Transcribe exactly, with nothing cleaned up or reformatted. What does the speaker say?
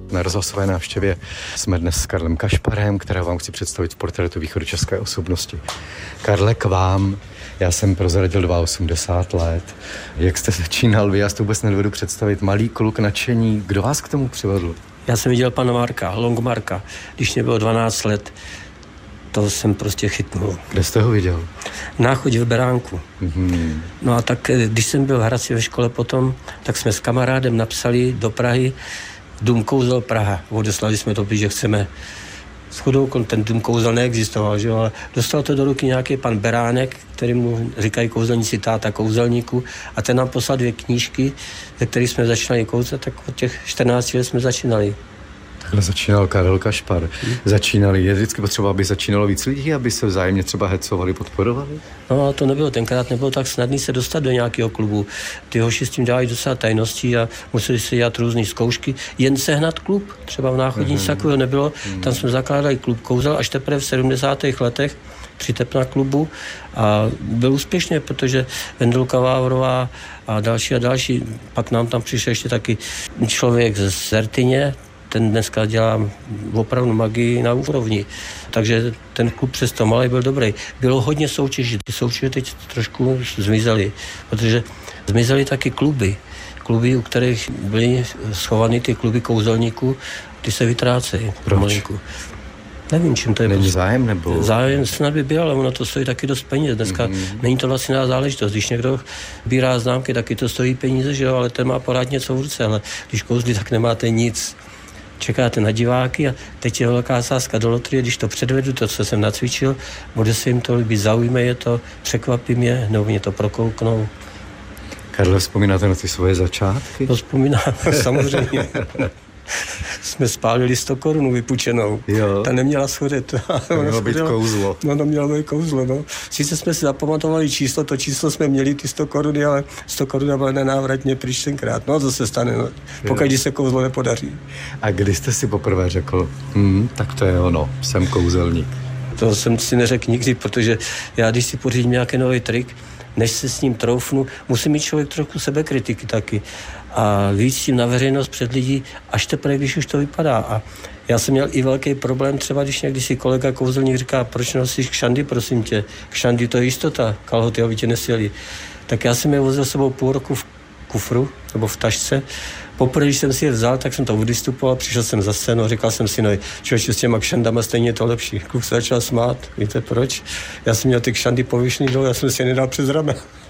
Na rozhlasové návštěvě jsme dnes s Karlem Kašparem, která vám chci představit v portrétu východočeské osobnosti. Karle, k vám. Já jsem prozradil osmdesát dva let. Jak jste začínal vy? Já si to vůbec nedovedu představit. Malý kluk, nadšení. Kdo vás k tomu přivedl? Já jsem viděl pana Marka, Longmarka, když mě bylo dvanáct let. To jsem prostě chytnul. Kde jste ho viděl? Na chodě v Beránku. Mm-hmm. No a tak, když jsem byl v Hradci ve škole potom, tak jsme s kamarádem napsali do Prahy Dům kouzel Praha. Odeslali jsme to, že chceme. Shodou ten Dům kouzel neexistoval, že jo, ale dostal to do ruky nějaký pan Beránek, který mu říkají kouzelníci táta kouzelníku, a ten nám poslal dvě knížky, ze kterých jsme začínali kouzlet, tak od těch čtrnácti let jsme začínali. Takhle začínal Karel Kašpar. Hmm. Začínali, je vždycky potřeba, aby začínalo víc lidí, aby se vzájemně třeba hecovali, podporovali? No, to nebylo, tenkrát nebylo tak snadný se dostat do nějakého klubu. Ty hoši s tím dávají docela tajností a museli si dělat různé zkoušky. Jen sehnat klub, třeba v Náchodní hmm. takového nebylo. Hmm. Tam jsme zakládali klub kouzel až teprve v sedmdesátých letech při Tepna klubu a byl úspěšně, protože Vendelka Vávrová a další a další. Pak nám tam přišel ještě taky člověk z Zertyně, ten dneska dělá opravdu magii na úrovni. Takže ten klub přesto malý byl dobrý. Bylo hodně soutěží. Ty soutěže teď trošku zmizely, protože zmizely taky kluby. Kluby, u kterých byly schovaný ty kluby kouzelníků, ty se vytrácejí. Proč? Nevím, čím to je. Není zájem, nebo? Zájem snad by byl, ale ono to stojí taky dost peněz. Dneska mm-hmm. není to vlastně záležitost. Když někdo bírá známky, taky to stojí peníze, že jo, ale ten má pořád něco v ruce, ale když kouzlí, tak nemáte nic. Čekáte na diváky a teď je velká sázka do loterie, když to předvedu, to, co jsem nacvičil, bude se jim to líbit, zaujme je to, překvapí mě, nebo mě to prokouknou. Karle, vzpomínáte na ty svoje začátky? To vzpomínám, samozřejmě. Jsme spálili sto korun vypučenou. Jo. Ta neměla schodet. To mělo být kouzlo. No, to mělo být kouzlo, no. Sice jsme si zapamatovali číslo, to číslo jsme měli, ty sto koruny, ale sto korun byla nenávratně pryč tenkrát. No, to se stane, no. Pokud když se kouzlo nepodaří. A kdy jste si poprvé řekl, hm, tak to je ono, jsem kouzelník? To jsem si neřekl nikdy, protože já, když si pořídím nějaký nový trik, než se s ním troufnu, musí mít člověk trochu sebekritiky taky. A víc tím na veřejnost před lidí, až teprve, když už to vypadá. A já jsem měl i velký problém, třeba když někdy si kolega kouzelník říká, proč nosíš kšandy, prosím tě. Kšandy to je jistota, kalhoty, aby tě nesjeli. Tak já jsem je vozil sebou půl roku v kufru, nebo v tašce. Poprvé, když jsem si je vzal, tak jsem to vystupoval, přišel jsem za scénu a říkal jsem si, no, člověče, s těma kšandama stejně je to lepší. Kluk se začal smát, víte proč? Já jsem měl ty kšandy pověšený dolů, já jsem si je nedal přes ramena.